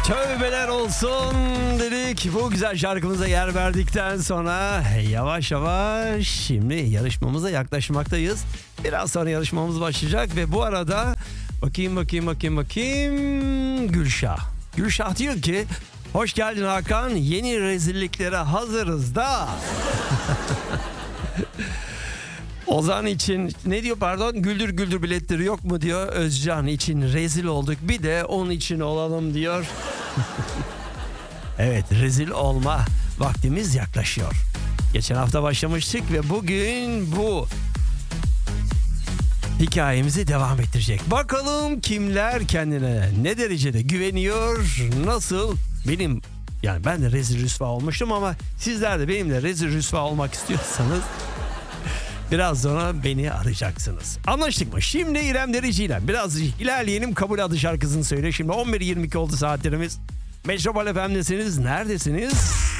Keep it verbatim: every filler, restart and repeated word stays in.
Tövbeler olsun dedik. Bu güzel şarkımıza yer verdikten sonra yavaş yavaş şimdi yarışmamıza yaklaşmaktayız. Biraz sonra yarışmamız başlayacak ve bu arada bakayım bakayım bakayım bakayım Gülşah. Gülşah diyor ki hoş geldin Hakan, yeni rezilliklere hazırız da. Ozan için ne diyor pardon, güldür güldür biletleri yok mu diyor. Özcan için rezil olduk, bir de onun için olalım diyor. Evet, rezil olma vaktimiz yaklaşıyor. Geçen hafta başlamıştık ve bugün bu hikayemizi devam ettirecek. Bakalım kimler kendine ne derecede güveniyor, nasıl? Benim yani ben de rezil rüsva olmuştum ama sizler de benimle rezil rüsva olmak istiyorsanız biraz sonra beni arayacaksınız. Anlaştık mı? Şimdi İrem Derici ile biraz ilerleyelim. Kabul adı şarkısını söyle. Şimdi on bir yirmi iki oldu saatlerimiz. Metropol F M'desiniz. Neredesiniz?